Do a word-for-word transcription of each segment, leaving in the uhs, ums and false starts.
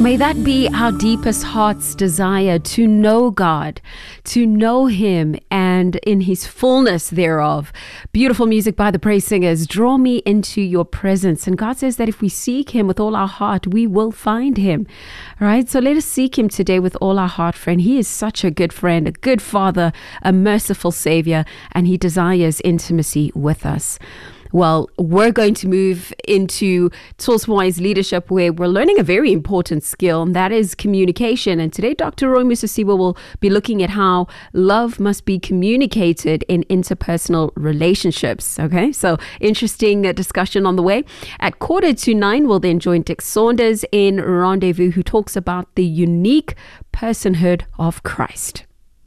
May that be our deepest heart's desire, to know God, to know Him and in His fullness thereof. Beautiful music by the praise singers. Draw me into your presence. And God says that if we seek Him with all our heart, we will find Him. All right. So let us seek Him today with all our heart, friend. He is such a good friend, a good Father, a merciful Savior, and He desires intimacy with us. Well, we're going to move into Toolswise Leadership, where we're learning a very important skill, and that is communication. And today, Doctor Roy Musasiwa will be looking at how love must be communicated in interpersonal relationships. Okay, so interesting uh, discussion on the way. At quarter to nine, we'll then join Dick Saunders in Rendezvous, who talks about the unique personhood of Christ.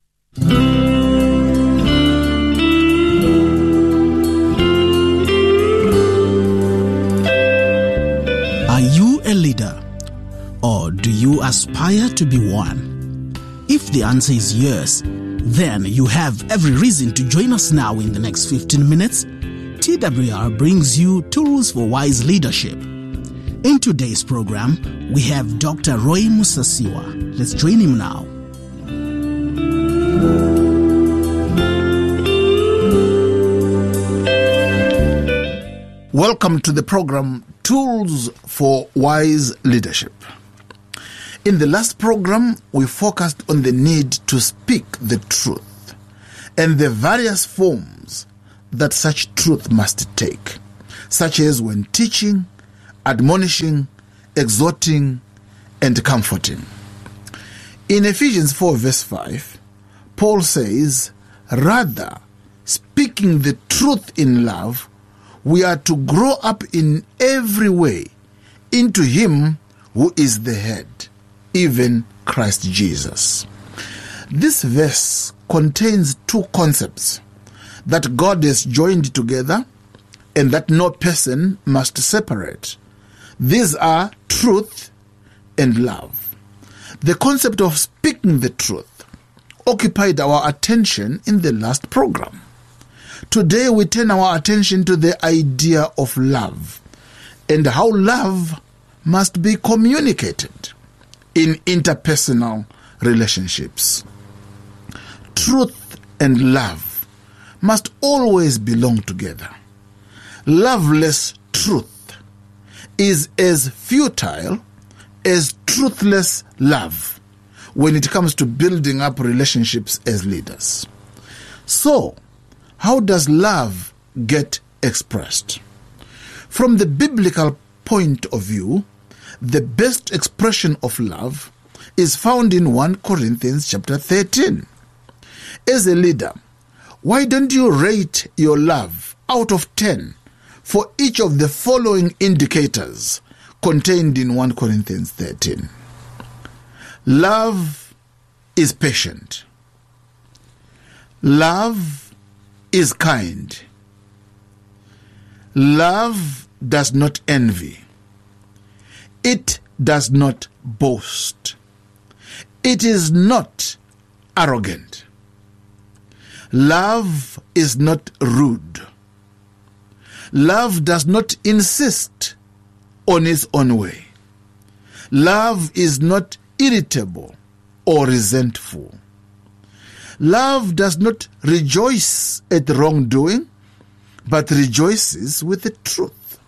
Are you a leader, or do you aspire to be one? If the answer is yes, then you have every reason to join us now in the next fifteen minutes. T W R brings you Tools for Wise Leadership. In today's program, we have Doctor Roy Musasiwa. Let's join him now. Welcome to the program Tools for Wise Leadership. In the last program, we focused on the need to speak the truth and the various forms that such truth must take, such as when teaching, admonishing, exhorting, and comforting. In Ephesians four verse five, Paul says, rather, speaking the truth in love, we are to grow up in every way into Him who is the head, even Christ Jesus. This verse contains two concepts that God has joined together and that no person must separate. These are truth and love. The concept of speaking the truth occupied our attention in the last program. Today we turn our attention to the idea of love and how love must be communicated in interpersonal relationships. Truth and love must always belong together. Loveless truth is as futile as truthless love when it comes to building up relationships as leaders. So, how does love get expressed? From the biblical point of view, the best expression of love is found in First Corinthians chapter thirteen. As a leader, why don't you rate your love out of ten for each of the following indicators contained in First Corinthians thirteen? Love is patient. Love is kind. Love does not envy. It does not boast. It is not arrogant. Love is not rude. Love does not insist on its own way. Love is not irritable or resentful. Love does not rejoice at wrongdoing, but rejoices with the truth.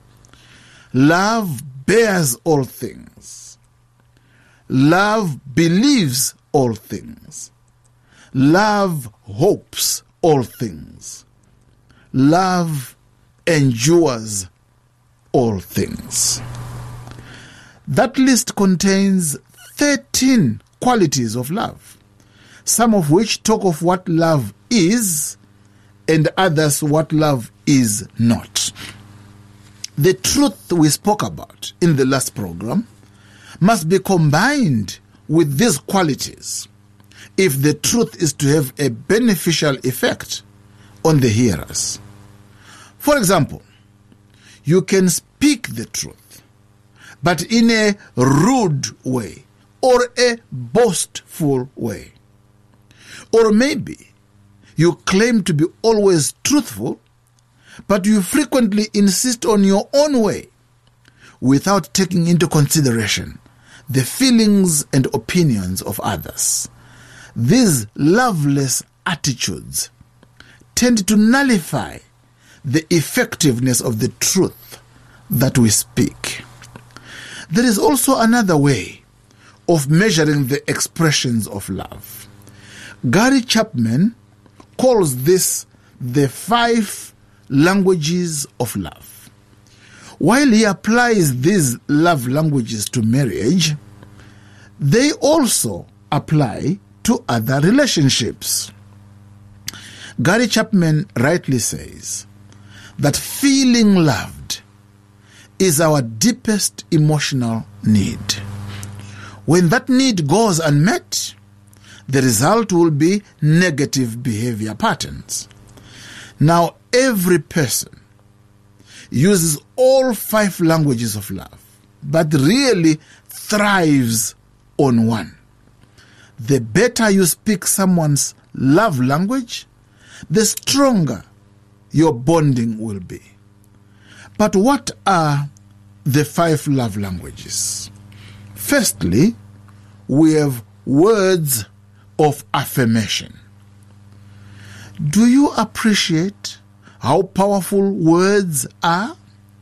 Love bears all things. Love believes all things. Love hopes all things. Love endures all things. That list contains thirteen qualities of love, some of which talk of what love is and others what love is not. The truth we spoke about in the last program must be combined with these qualities if the truth is to have a beneficial effect on the hearers. For example, you can speak the truth, but in a rude way or a boastful way. Or maybe you claim to be always truthful, but you frequently insist on your own way without taking into consideration the feelings and opinions of others. These loveless attitudes tend to nullify the effectiveness of the truth that we speak. There is also another way of measuring the expressions of love. Gary Chapman calls this the five languages of love. While he applies these love languages to marriage, they also apply to other relationships. Gary Chapman rightly says that feeling loved is our deepest emotional need. When that need goes unmet, the result will be negative behavior patterns. Now, every person uses all five languages of love, but really thrives on one. The better you speak someone's love language, the stronger your bonding will be. But what are the five love languages? Firstly, we have words of affirmation. Do you appreciate how powerful words are?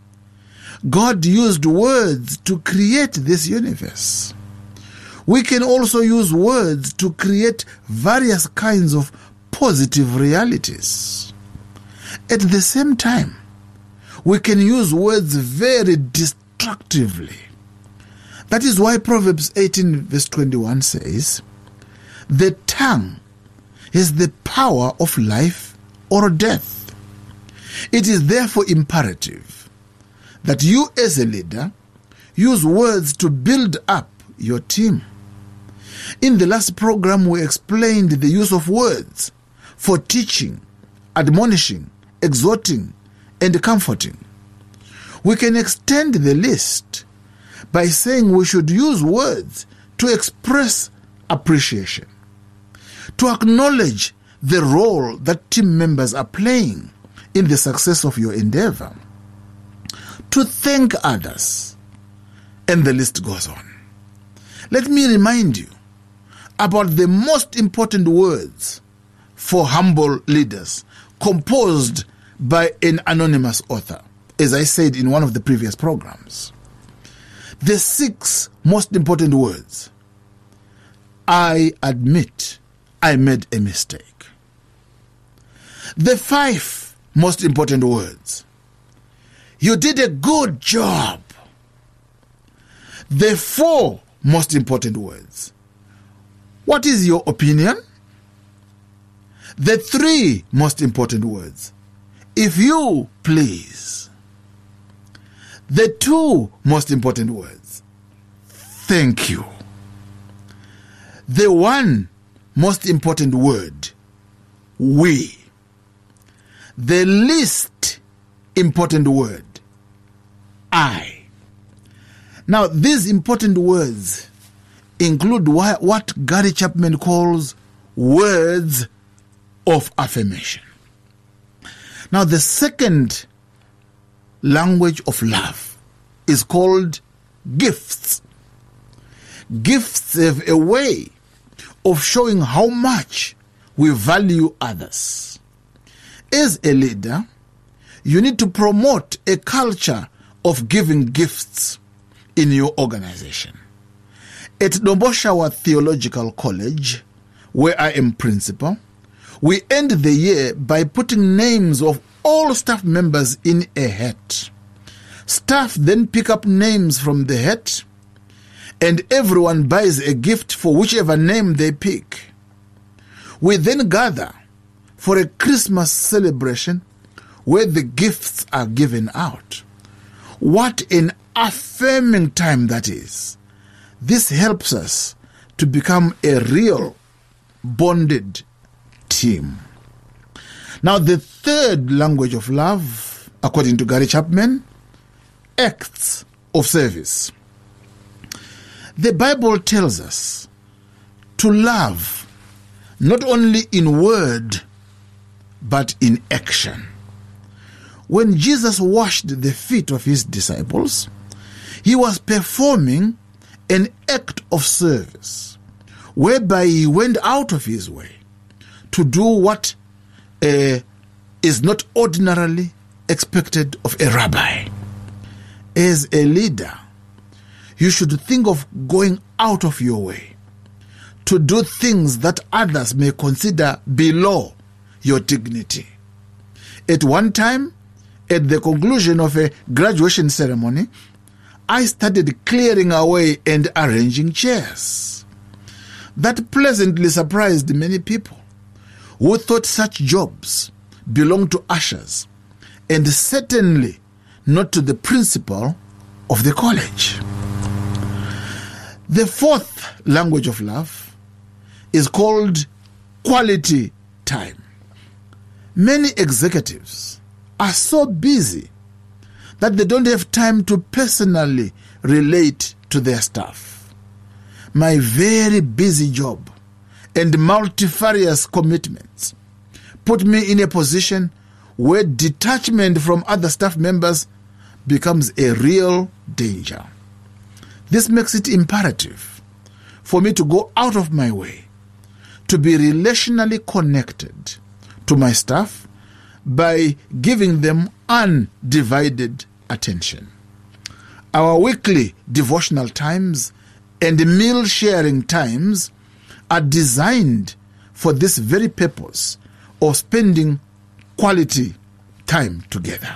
God used words to create this universe. We can also use words to create various kinds of positive realities. At the same time, we can use words very destructively. That is why Proverbs eighteen verse twenty-one says, "The tongue is the power of life or death." It is therefore imperative that you as a leader use words to build up your team. In the last program, we explained the use of words for teaching, admonishing, exhorting, and comforting. We can extend the list by saying we should use words to express appreciation, to acknowledge the role that team members are playing in the success of your endeavor, to thank others, and the list goes on. Let me remind you about the most important words for humble leaders, composed by an anonymous author, as I said in one of the previous programs. The six most important words: I admit I made a mistake. The five most important words: you did a good job. The four most important words: what is your opinion? The three most important words: if you please. The two most important words: thank you. The one most important word: we. The least important word: I. Now, these important words include what Gary Chapman calls words of affirmation. Now, the second language of love is called gifts. Gifts have a way of showing how much we value others. As a leader, you need to promote a culture of giving gifts in your organization. At Doboshawa Theological College, where I am principal, we end the year by putting names of all staff members in a hat. Staff then pick up names from the hat, and everyone buys a gift for whichever name they pick. We then gather for a Christmas celebration where the gifts are given out. What an affirming time that is. This helps us to become a real bonded team. Now, the third language of love, according to Gary Chapman, acts of service. The Bible tells us to love not only in word, but in action. When Jesus washed the feet of his disciples, he was performing an act of service whereby he went out of his way to do what uh, is not ordinarily expected of a rabbi. As a leader, you should think of going out of your way to do things that others may consider below your dignity. At one time, at the conclusion of a graduation ceremony, I started clearing away and arranging chairs. That pleasantly surprised many people who thought such jobs belonged to ushers and certainly not to the principal of the college. The fourth language of love is called quality time. Many executives are so busy that they don't have time to personally relate to their staff. My very busy job and multifarious commitments put me in a position where detachment from other staff members becomes a real danger. This makes it imperative for me to go out of my way to be relationally connected to my staff by giving them undivided attention. Our weekly devotional times and meal sharing times are designed for this very purpose of spending quality time together.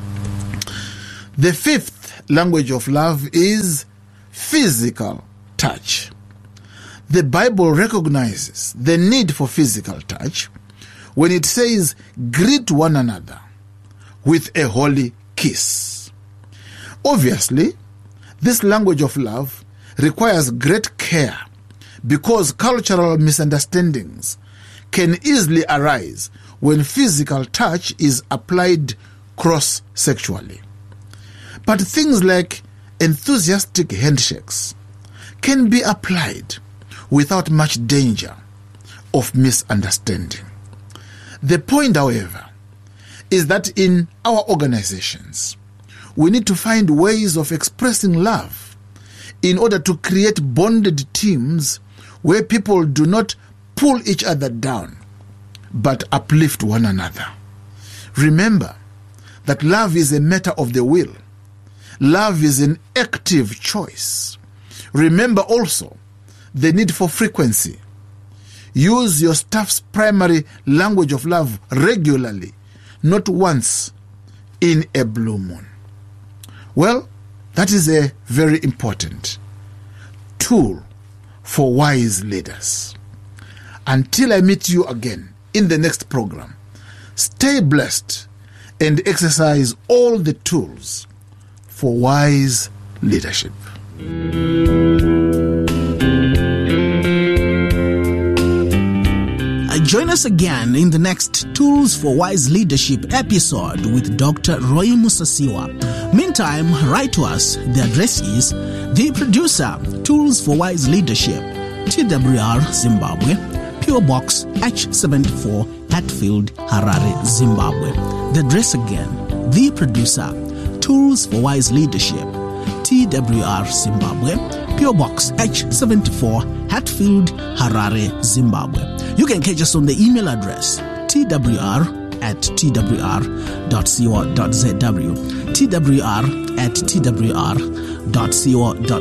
The fifth language of love is physical touch. The Bible recognizes the need for physical touch when it says, greet one another with a holy kiss. Obviously, this language of love requires great care because cultural misunderstandings can easily arise when physical touch is applied cross-sexually. But things like enthusiastic handshakes can be applied without much danger of misunderstanding. The point, however, is that in our organizations, we need to find ways of expressing love in order to create bonded teams where people do not pull each other down, but uplift one another. Remember that love is a matter of the will. Love is an active choice. Remember also the need for frequency. Use your staff's primary language of love regularly, not once in a blue moon. Well, that is a very important tool for wise leaders. Until I meet you again in the next program, stay blessed and exercise all the tools for wise leadership. Join us again in the next Tools for Wise Leadership episode with Doctor Roy Musasiwa. Meantime, write to us. The address is The Producer, Tools for Wise Leadership, T W R, Zimbabwe, P O Box H seventy-four, Hatfield, Harare, Zimbabwe. The address again, The Producer, Tools for Wise Leadership, T W R, Zimbabwe, P O Box H seventy-four, Hatfield, Harare, Zimbabwe. You can catch us on the email address twr at twr dot co dot zw, twr at twr dot co dot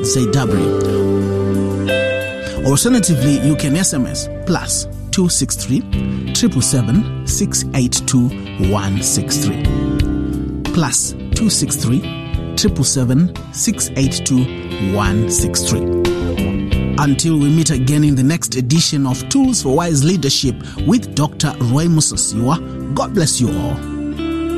zw. Alternatively, you can S M S plus two six three, seven seven seven, six eight two, one six three. Plus two six three, seven seven seven, six eight two, one six three. Until we meet again in the next edition of Tools for Wise Leadership with Doctor Roy Musasiwa, God bless you all.